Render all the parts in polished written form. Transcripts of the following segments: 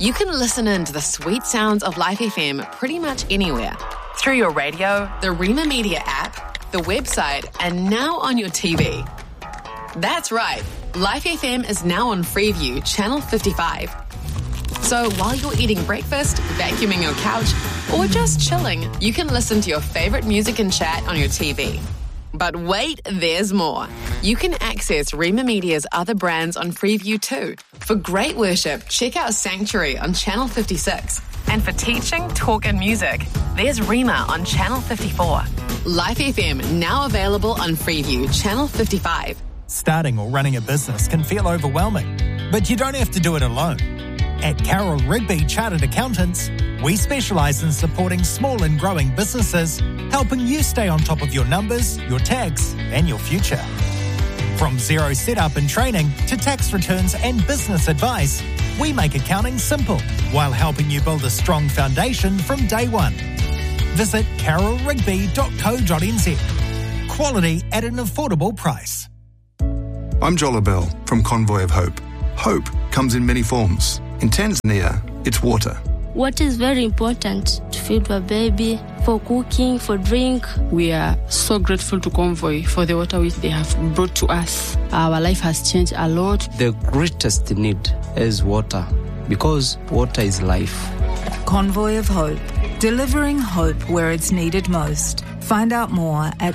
You can listen in to the sweet sounds of Life FM pretty much anywhere. Through your radio, the Rima Media app, the website, and now on your TV. That's right. Life FM is now on Freeview, Channel 55. So while you're eating breakfast, vacuuming your couch, or just chilling, you can listen to your favourite music and chat on your TV. But wait, there's more. You can access Rima Media's other brands on Freeview too. For great worship, check out Sanctuary on Channel 56. And for teaching, talk and music, there's Rima on Channel 54. Life FM, now available on Freeview, Channel 55. Starting or running a business can feel overwhelming, but you don't have to do it alone. At Carroll Rigby Chartered Accountants, we specialise in supporting small and growing businesses, helping you stay on top of your numbers, your tax, and your future. From zero setup and training to tax returns and business advice, we make accounting simple while helping you build a strong foundation from day one. Visit carrollrigby.co.nz. Quality at an affordable price. I'm Jola Bell from Convoy of Hope. Hope comes in many forms. In Tanzania, it's water. Water is very important to feed my baby, for cooking, for drink. We are so grateful to Convoy for the water which they have brought to us. Our life has changed a lot. The greatest need is water, because water is life. Convoy of Hope, delivering hope where it's needed most. Find out more at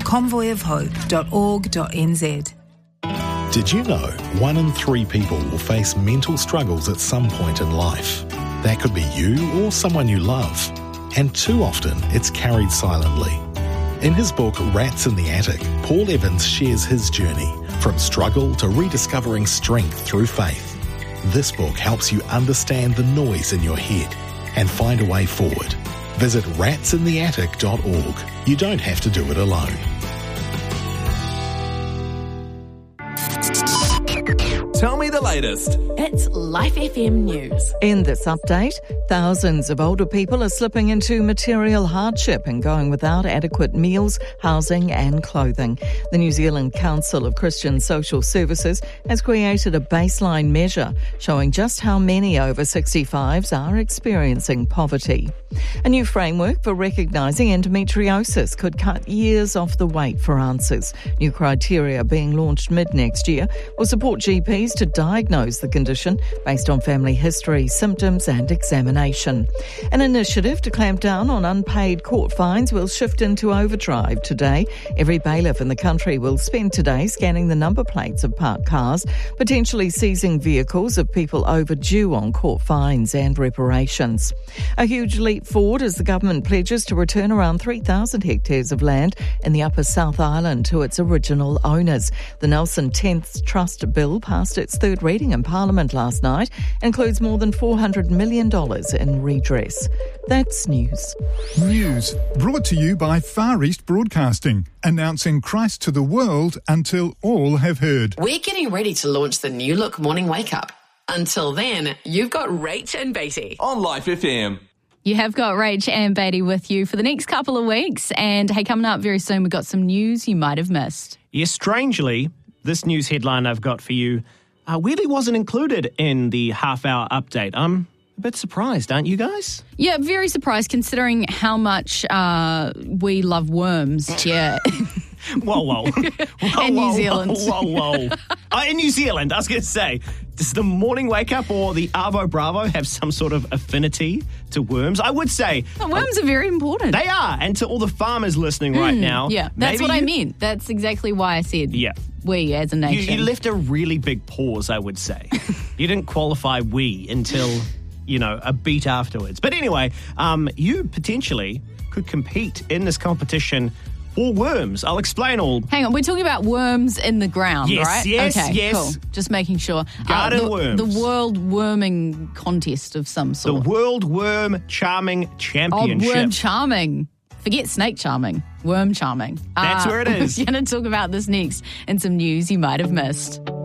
convoyofhope.org.nz. Did you know 1 in 3 people will face mental struggles at some point in life? That could be you or someone you love. And too often, it's carried silently. In his book, Rats in the Attic, Paul Evans shares his journey from struggle to rediscovering strength through faith. This book helps you understand the noise in your head and find a way forward. Visit ratsintheattic.org. You don't have to do it alone. Tell me the latest. It's Life FM News. In this update, thousands of older people are slipping into material hardship and going without adequate meals, housing and clothing. The New Zealand Council of Christian Social Services has created a baseline measure showing just how many over 65s are experiencing poverty. A new framework for recognising endometriosis could cut years off the wait for answers. New criteria being launched mid-next year will support GPs to diagnose the condition based on family history, symptoms and examination. An initiative to clamp down on unpaid court fines will shift into overdrive today. Every bailiff in the country will spend today scanning the number plates of parked cars, potentially seizing vehicles of people overdue on court fines and reparations. A huge leap forward as the government pledges to return around 3,000 hectares of land in the Upper South Island to its original owners. The Nelson 10th Trust Bill passed its third reading in Parliament last night, includes more than $400 million in redress. That's news. News brought to you by Far East Broadcasting, announcing Christ to the world until all have heard. We're getting ready to launch the new look morning wake up. Until then, you've got Rach and Beatty on Life FM. You have got Rach and Beatty with you for the next couple of weeks. And hey, coming up very soon, we've got some news you might have missed. Yes, strangely, this news headline I've got for you weirdly wasn't included in the half-hour update. I'm a bit surprised, aren't you guys? Yeah, very surprised considering how much we love worms. Yeah. Whoa. In New Zealand. Whoa. In New Zealand, I was going to say, does the morning wake up or the Arvo Bravo have some sort of affinity to worms? I would say. Worms are very important. They are. And to all the farmers listening right now. Yeah, that's what I meant. That's exactly why I said we as a nation. You left a really big pause, I would say. You didn't qualify we until, a beat afterwards. But anyway, you potentially could compete in this competition for worms. I'll explain all. Hang on, we're talking about worms in the ground, right? Yes. Cool. Just making sure. Garden worms. The World Worming Contest of some sort. The World Worm Charming Championship. Oh, worm charming. Forget snake charming. Worm charming. That's where it is. We're going to talk about this next and some news you might have missed.